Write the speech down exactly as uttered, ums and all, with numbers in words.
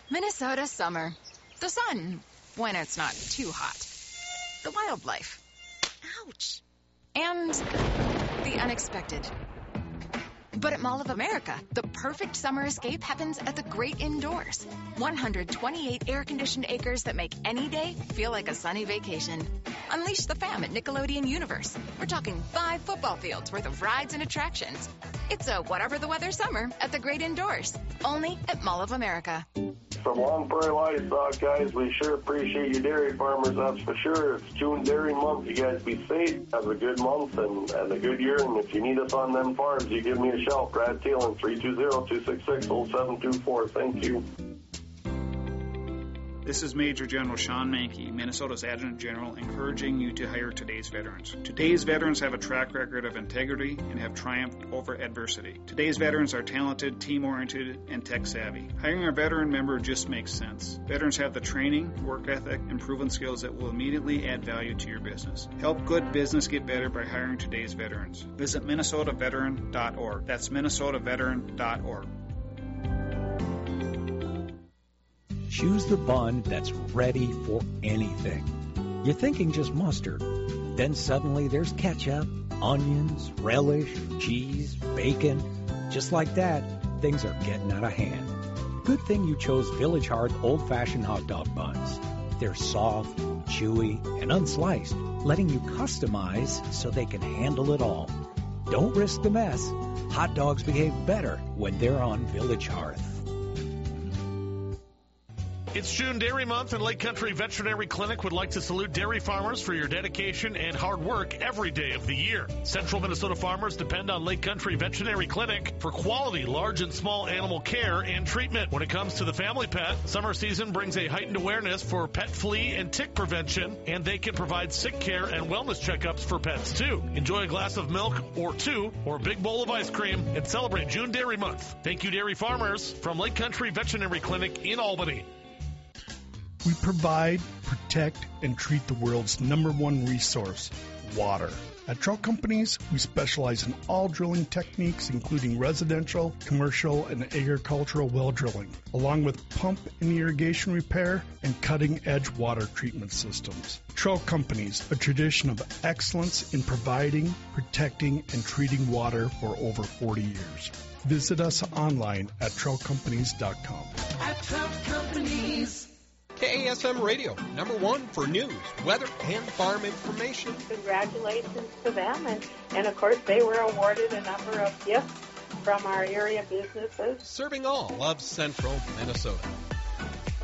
Minnesota summer. The sun, when it's not too hot. The wildlife. Ouch. And the unexpected. But at Mall of America, the perfect summer escape happens at the great indoors. one hundred twenty-eight air-conditioned acres that make any day feel like a sunny vacation. Unleash the fam at Nickelodeon Universe. We're talking five football fields worth of rides and attractions. It's a whatever the weather summer at the great indoors. Only at Mall of America. From Long Prairie Livestock, guys, we sure appreciate you dairy farmers, that's for sure. It's June Dairy Month. You guys be safe. Have a good month and, and a good year. And if you need us on them farms, you give me a shout. Brad Thielen, three two zero, two six six, zero seven two four. Thank you. This is Major General Sean Mankey, Minnesota's Adjutant General, encouraging you to hire today's veterans. Today's veterans have a track record of integrity and have triumphed over adversity. Today's veterans are talented, team-oriented, and tech-savvy. Hiring a veteran member just makes sense. Veterans have the training, work ethic, and proven skills that will immediately add value to your business. Help good business get better by hiring today's veterans. Visit minnesota veteran dot org. That's minnesota veteran dot org. Choose the bun that's ready for anything. You're thinking just mustard. Then suddenly there's ketchup, onions, relish, cheese, bacon. Just like that, things are getting out of hand. Good thing you chose Village Heart old-fashioned hot dog buns. They're soft, chewy, and unsliced, letting you customize so they can handle it all. Don't risk the mess. Hot dogs behave better when they're on Village Hearth. It's June Dairy Month, and Lake Country Veterinary Clinic would like to salute dairy farmers for your dedication and hard work every day of the year. Central Minnesota farmers depend on Lake Country Veterinary Clinic for quality large and small animal care and treatment. When it comes to the family pet, summer season brings a heightened awareness for pet flea and tick prevention, and they can provide sick care and wellness checkups for pets too. Enjoy a glass of milk or two or a big bowl of ice cream and celebrate June Dairy Month. Thank you, dairy farmers, from Lake Country Veterinary Clinic in Albany. We provide, protect, and treat the world's number one resource, water. At Trout Companies, we specialize in all drilling techniques, including residential, commercial, and agricultural well drilling, along with pump and irrigation repair and cutting-edge water treatment systems. Trout Companies, a tradition of excellence in providing, protecting, and treating water for over forty years. Visit us online at trout companies dot com. At Trout Companies. K A S M Radio, number one for news, weather, and farm information. Congratulations to them. And, and of course, they were awarded a number of gifts from our area businesses. Serving all of central Minnesota.